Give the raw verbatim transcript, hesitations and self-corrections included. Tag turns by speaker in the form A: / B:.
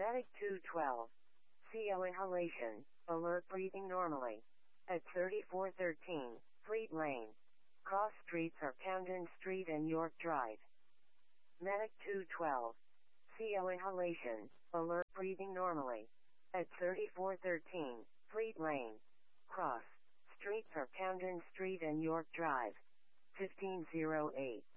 A: Medic two twelve. C O inhalation. Alert breathing normally. At thirty-four thirteen, Fleet Lane. Cross streets are Camden Street and York Drive. Medic two twelve. C O inhalation. Alert breathing normally. At thirty-four thirteen, Fleet Lane. Cross streets are Camden Street and York Drive. fifteen oh eight.